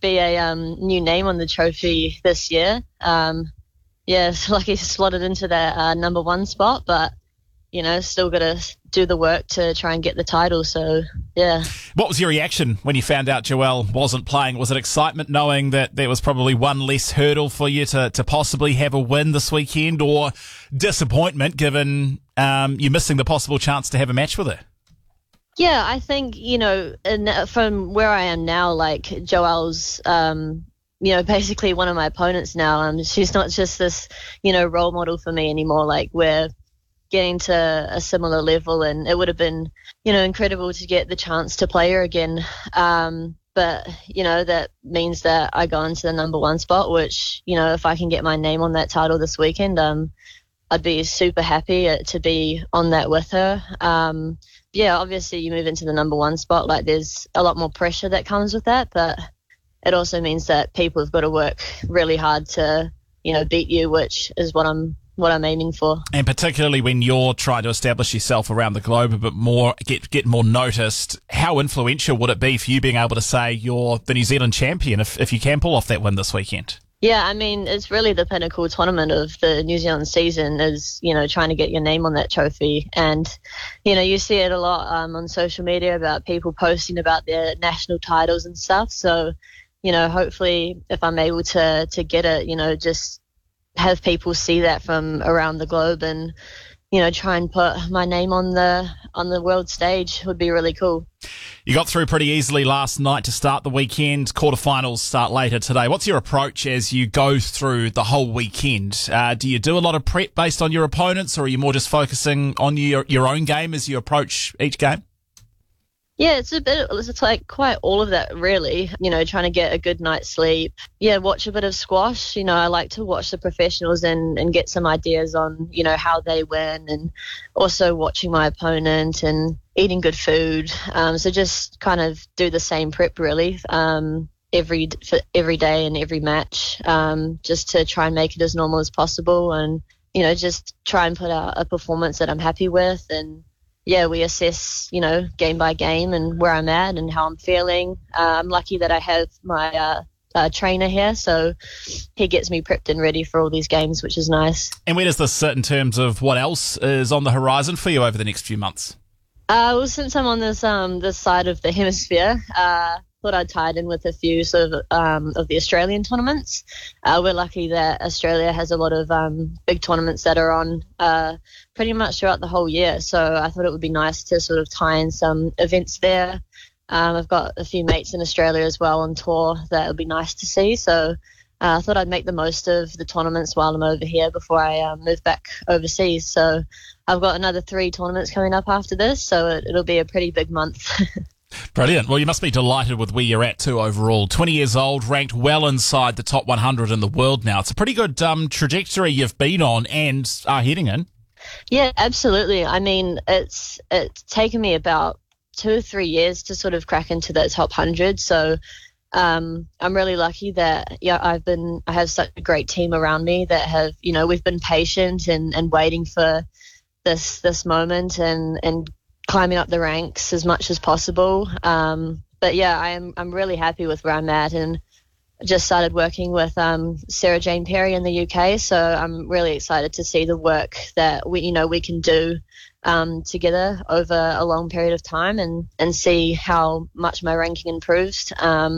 be a new name on the trophy this year. It's lucky slotted into that number one spot, but still got to do the work to try and get the title. So, yeah. What was your reaction when you found out Joelle wasn't playing? Was it excitement knowing that there was probably one less hurdle for you to possibly have a win this weekend, or disappointment given you missing the possible chance to have a match with her? Yeah, I think, from where I am now, like Joelle's, basically one of my opponents now. She's not just this, role model for me anymore. Like, we're getting to a similar level, and it would have been, incredible to get the chance to play her again. But, that means that I go into the number one spot, which, if I can get my name on that title this weekend, I'd be super happy to be on that with her. Obviously you move into the number one spot, like there's a lot more pressure that comes with that, but it also means that people have got to work really hard to, beat you, which is what I'm aiming for. And particularly when you're trying to establish yourself around the globe a bit more, get more noticed, how influential would it be for you being able to say you're the New Zealand champion if you can pull off that win this weekend? Yeah, I mean, it's really the pinnacle tournament of the New Zealand season is, trying to get your name on that trophy. And, you see it a lot on social media about people posting about their national titles and stuff. So, hopefully if I'm able to get it, just have people see that from around the globe and, try and put my name on the world stage would be really cool. You got through pretty easily last night to start the weekend. Quarterfinals start later today. What's your approach as you go through the whole weekend? Do you do a lot of prep based on your opponents, or are you more just focusing on your own game as you approach each game? Yeah, it's like quite all of that, really. Trying to get a good night's sleep. Yeah, watch a bit of squash. I like to watch the professionals and get some ideas on, how they win, and also watching my opponent and eating good food. So just kind of do the same prep, really, every day and every match, just to try and make it as normal as possible, and, just try and put out a performance that I'm happy with. And yeah, we assess, game by game and where I'm at and how I'm feeling. I'm lucky that I have my trainer here, so he gets me prepped and ready for all these games, which is nice. And where does this sit in terms of what else is on the horizon for you over the next few months? Well, since I'm on this side of the hemisphere, thought I'd tie it in with a few sort of the Australian tournaments. We're lucky that Australia has a lot of big tournaments that are on pretty much throughout the whole year. So I thought it would be nice to sort of tie in some events there. I've got a few mates in Australia as well on tour that would be nice to see. So I thought I'd make the most of the tournaments while I'm over here before I move back overseas. So I've got another 3 tournaments coming up after this, so it'll be a pretty big month. Brilliant. Well, you must be delighted with where you're at too overall. 20 years old, ranked well inside the top 100 in the world now. It's a pretty good trajectory you've been on and are heading in. Yeah, absolutely. I mean, it's taken me about 2 or 3 years to sort of crack into that top 100. So I'm really lucky that I have such a great team around me that have, we've been patient and waiting for this moment and climbing up the ranks as much as possible. But yeah, I'm really happy with where I'm at, and just started working with Sarah Jane Perry in the UK. So I'm really excited to see the work that we can do together over a long period of time and see how much my ranking improves.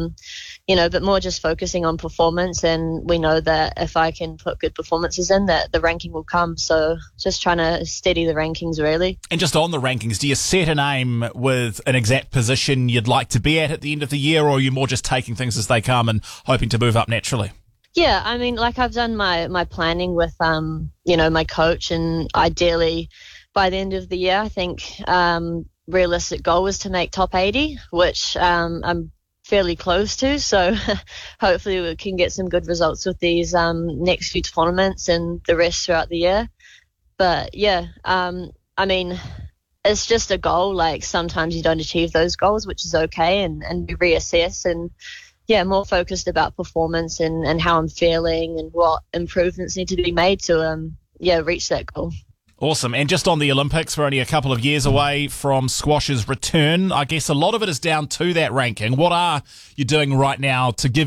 But more just focusing on performance, and we know that if I can put good performances in, that the ranking will come. So just trying to steady the rankings, really. And just on the rankings, do you set an aim with an exact position you'd like to be at the end of the year, or are you more just taking things as they come and hoping to move up naturally? Yeah, I mean, like I've done my planning with, my coach, and ideally by the end of the year, I think realistic goal was to make top 80, which I'm fairly close to. So hopefully we can get some good results with these next few tournaments and the rest throughout the year. But yeah, I mean, it's just a goal. Like sometimes you don't achieve those goals, which is okay, and we reassess, and yeah, more focused about performance and how I'm feeling and what improvements need to be made to reach that goal. Awesome. And just on the Olympics, we're only a couple of years away from squash's return. I guess a lot of it is down to that ranking. What are you doing right now to give